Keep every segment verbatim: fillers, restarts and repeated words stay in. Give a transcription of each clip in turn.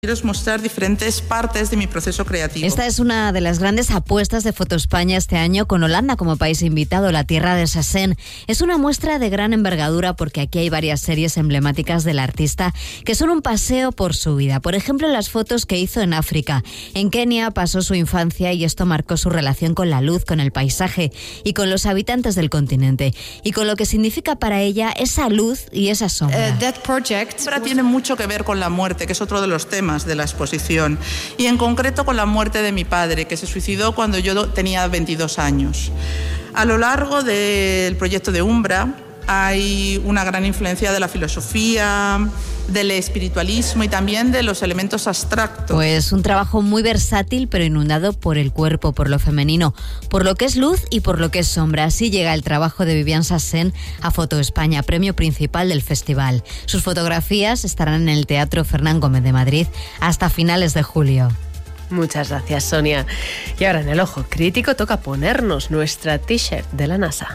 Quiero mostrar diferentes partes de mi proceso creativo. Esta es una de las grandes apuestas de Foto España este año, con Holanda como país invitado, la tierra de Sassen. Es una muestra de gran envergadura porque aquí hay varias series emblemáticas del artista que son un paseo por su vida. Por ejemplo, las fotos que hizo en África. En Kenia pasó su infancia y esto marcó su relación con la luz, con el paisaje y con los habitantes del continente. Y con lo que significa para ella esa luz y esa sombra. Uh, that project tiene mucho que ver con la muerte, que es otro de los temas de la exposición, y en concreto con la muerte de mi padre, que se suicidó cuando yo tenía veintidós años. A lo largo del proyecto de Umbra hay una gran influencia de la filosofía, del espiritualismo y también de los elementos abstractos. Pues un trabajo muy versátil, pero inundado por el cuerpo, por lo femenino, por lo que es luz y por lo que es sombra. Así llega el trabajo de Viviane Sassen a Foto España, premio principal del festival. Sus fotografías estarán en el Teatro Fernán Gómez de Madrid hasta finales de julio. Muchas gracias, Sonia. Y ahora en el Ojo Crítico toca ponernos nuestra t-shirt de la NASA.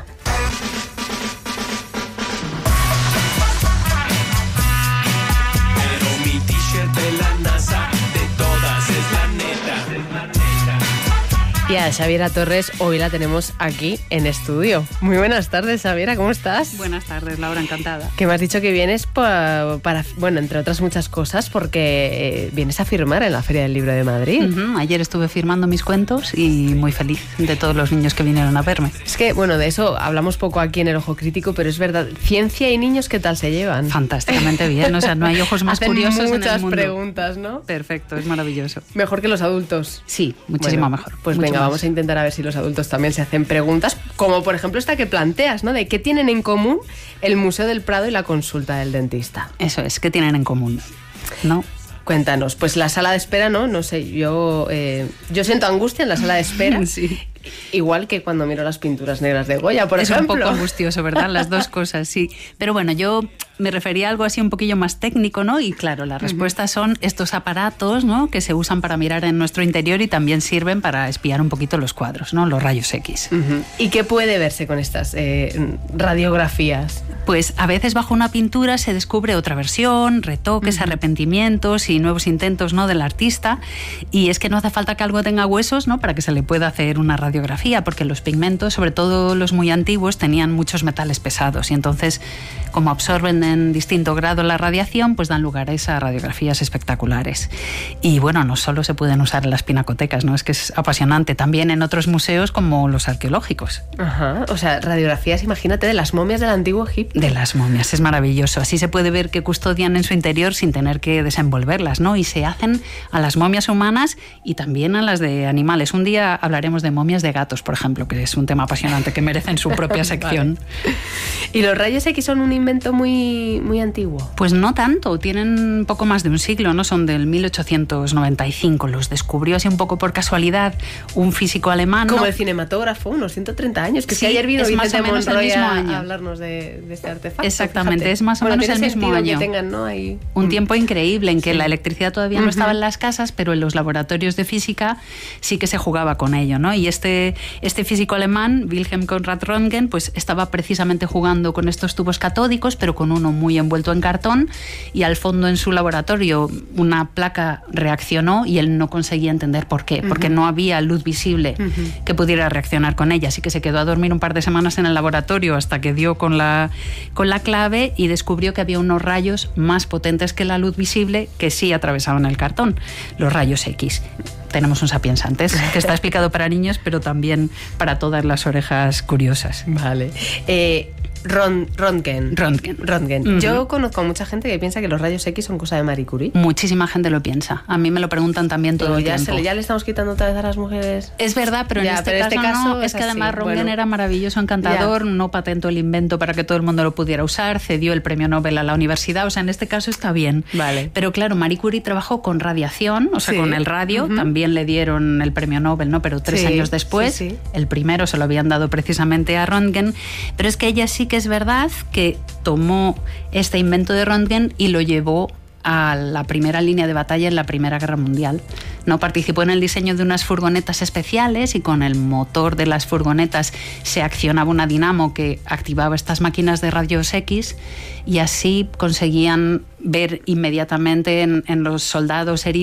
Y a Xaviera Torres hoy la tenemos aquí en estudio. Muy buenas tardes, Xaviera, ¿cómo estás? Buenas tardes, Laura, encantada. Que me has dicho que vienes pa, para, bueno, entre otras muchas cosas, porque eh, vienes a firmar en la Feria del Libro de Madrid. Uh-huh. Ayer estuve firmando mis cuentos y muy feliz de todos los niños que vinieron a verme. Es que, bueno, de eso hablamos poco aquí en el Ojo Crítico, pero es verdad, ciencia y niños, ¿qué tal se llevan? Fantásticamente bien, o sea, no hay ojos más Hacen curiosos en el muchas mundo. preguntas, ¿no? Perfecto, es maravilloso. Mejor que los adultos. Sí, muchísimo bueno, mejor. Pues mucho venga, más. vamos a intentar a ver si los adultos también se hacen preguntas, como por ejemplo esta que planteas, ¿no? De qué tienen en común el Museo del Prado y la consulta del dentista. Eso es, ¿qué tienen en común? ¿No? Cuéntanos, pues la sala de espera, ¿no? No sé, yo, eh, yo siento angustia en la sala de espera. Sí. Igual que cuando miro las pinturas negras de Goya, por es ejemplo. Es un poco angustioso, ¿verdad? Las dos cosas, sí. Pero bueno, yo me refería a algo así un poquillo más técnico, ¿no? Y claro, las respuestas son estos aparatos, ¿no? Que se usan para mirar en nuestro interior y también sirven para espiar un poquito los cuadros, ¿no? Los rayos X. Uh-huh. ¿Y qué puede verse con estas eh, radiografías? Pues a veces bajo una pintura se descubre otra versión, retoques, uh-huh. arrepentimientos y nuevos intentos, ¿no? Del artista. Y es que no hace falta que algo tenga huesos, ¿no? Para que se le pueda hacer una radiografía. Porque los pigmentos, sobre todo los muy antiguos, tenían muchos metales pesados y entonces, como absorben en distinto grado la radiación, pues dan lugar a esas radiografías espectaculares. Y bueno, no solo se pueden usar en las pinacotecas, ¿no? Es que es apasionante, también en otros museos como los arqueológicos. Ajá, o sea, radiografías, imagínate, de las momias del antiguo Egipto. De las momias, es maravilloso. Así se puede ver qué custodian en su interior sin tener que desenvolverlas, ¿no? Y se hacen a las momias humanas y también a las de animales. Un día hablaremos de momias de gatos, por ejemplo, que es un tema apasionante que merecen su propia sección. Vale. ¿Y los rayos X son un invento muy, muy antiguo? Pues no tanto, tienen poco más de un siglo, ¿no? Son del mil ochocientos noventa y cinco. Los descubrió así un poco por casualidad un físico alemán. Como ¿no? el cinematógrafo, unos ciento treinta años. Que sí, si ayer vino es más o menos el mismo año a hablarnos de, de este artefacto. Exactamente, fíjate. es más o bueno, menos el mismo año. Que tengan, ¿no? Ahí... Un tiempo increíble en que sí. la electricidad todavía no uh-huh. estaba en las casas, pero en los laboratorios de física sí que se jugaba con ello, ¿no? Y este, este físico alemán, Wilhelm Conrad Röntgen, pues estaba precisamente jugando con estos tubos catódicos, pero con uno muy envuelto en cartón, y al fondo en su laboratorio una placa reaccionó y él no conseguía entender por qué, uh-huh. porque no había luz visible uh-huh. que pudiera reaccionar con ella, así que se quedó a dormir un par de semanas en el laboratorio hasta que dio con la, con la clave y descubrió que había unos rayos más potentes que la luz visible que sí atravesaban el cartón, los rayos X. Tenemos un Sapiens antes, que está explicado para niños, pero también para todas las orejas curiosas. Vale. Eh, Ron, Röntgen. Röntgen. Röntgen. Uh-huh. Yo conozco a mucha gente que piensa que los rayos X son cosa de Marie Curie. Muchísima gente lo piensa. A mí me lo preguntan también todo pero el ya tiempo. Se, ya le estamos quitando otra vez a las mujeres. Es verdad, pero ya, en este, pero caso, este caso no. es, Es que así. además Röntgen bueno. era maravilloso, encantador, ya. no patentó el invento para que todo el mundo lo pudiera usar, cedió el premio Nobel a la universidad, o sea, en este caso está bien. Vale. Pero claro, Marie Curie trabajó con radiación, o sea, sí. con el radio, uh-huh. también le dieron el premio Nobel, ¿no? Pero tres sí. años después, sí, sí. el primero se lo habían dado precisamente a Röntgen, pero es que ella sí que es verdad que tomó este invento de Röntgen y lo llevó a la primera línea de batalla en la Primera Guerra Mundial. No participó en el diseño de unas furgonetas especiales y con el motor de las furgonetas se accionaba una dinamo que activaba estas máquinas de rayos X y así conseguían ver inmediatamente en, en los soldados heridos